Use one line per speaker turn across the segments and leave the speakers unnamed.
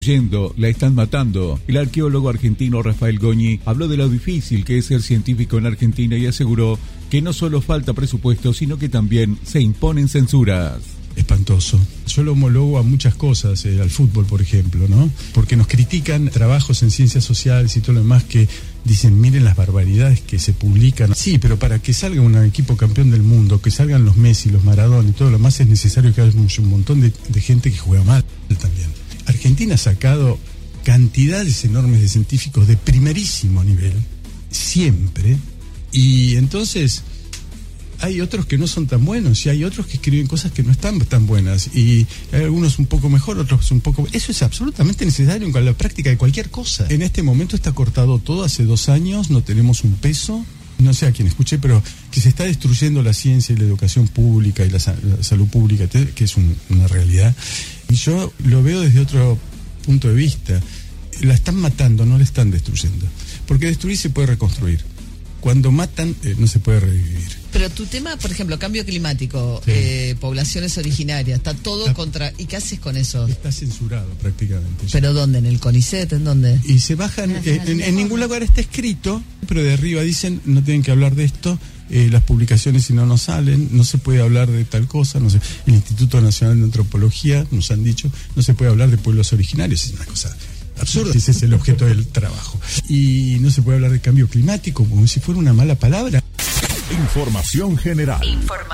la están matando. El arqueólogo argentino Rafael Goñi habló de lo difícil que es ser científico en Argentina y aseguró que no solo falta presupuesto, sino que también se imponen censuras.
Espantoso. Yo lo homologo a muchas cosas, al fútbol, por ejemplo, ¿no? Porque nos critican trabajos en ciencias sociales y todo lo demás que dicen, miren las barbaridades que se publican. Sí, pero para que salga un equipo campeón del mundo, que salgan los Messi, los Maradona y todo lo demás, es necesario que haya un montón de gente que juega mal también. Argentina ha sacado cantidades enormes de científicos de primerísimo nivel, siempre, y entonces hay otros que no son tan buenos y hay otros que escriben cosas que no están tan buenas y hay algunos un poco mejor, otros un poco... Eso es absolutamente necesario en la práctica de cualquier cosa. En este momento está cortado todo, hace 2 años no tenemos un peso, no sé a quién escuché, pero que se está destruyendo la ciencia y la educación pública y la salud pública, que es una realidad. Y yo lo veo desde otro punto de vista. La están matando, no la están destruyendo. Porque destruir se puede reconstruir. Cuando matan, no se puede revivir.
Pero tu tema, por ejemplo, cambio climático, sí. Poblaciones originarias, está todo contra... ¿Y qué haces con eso?
Está censurado prácticamente.
¿Pero dónde? ¿En el CONICET? ¿En dónde?
Y se bajan... en ningún lugar está escrito, pero de arriba dicen, no tienen que hablar de esto, las publicaciones si no salen, no se puede hablar de tal cosa, no sé. El Instituto Nacional de Antropología nos han dicho, no se puede hablar de pueblos originarios, es una cosa... absurdo, ese es el objeto del trabajo. Y no se puede hablar de cambio climático como si fuera una mala palabra.
Información general.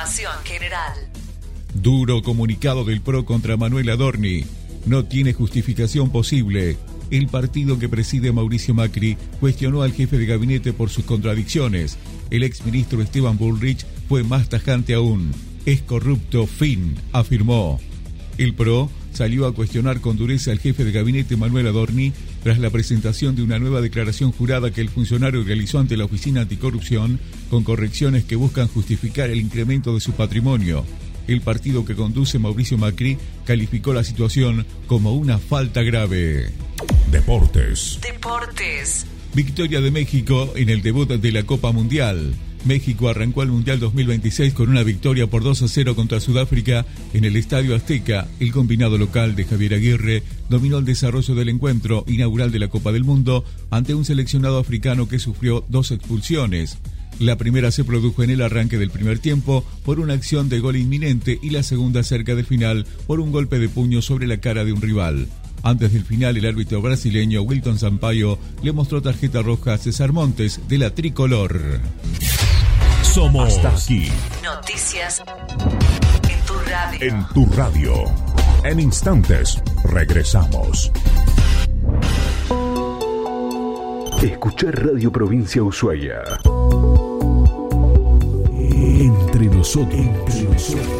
Duro comunicado del PRO contra Manuel Adorni. No tiene justificación posible. El partido que preside Mauricio Macri cuestionó al jefe de gabinete por sus contradicciones. El exministro Esteban Bullrich fue más tajante aún. Es corrupto, fin, afirmó. El PRO salió a cuestionar con dureza al jefe de gabinete Manuel Adorni tras la presentación de una nueva declaración jurada que el funcionario realizó ante la Oficina Anticorrupción con correcciones que buscan justificar el incremento de su patrimonio. El partido que conduce Mauricio Macri calificó la situación como una falta grave.
Deportes.
Victoria de México en el debut de la Copa Mundial. México arrancó al Mundial 2026 con una victoria por 2-0 contra Sudáfrica en el Estadio Azteca. El combinado local de Javier Aguirre dominó el desarrollo del encuentro inaugural de la Copa del Mundo ante un seleccionado africano que sufrió 2 expulsiones. La primera se produjo en el arranque del primer tiempo por una acción de gol inminente y la segunda cerca del final por un golpe de puño sobre la cara de un rival. Antes del final, el árbitro brasileño Wilton Sampaio le mostró tarjeta roja a César Montes de la tricolor.
Somos hasta aquí.
Noticias en tu radio.
En tu radio. En instantes regresamos.
Escuchar Radio Provincia Ushuaia.
Entre nosotros.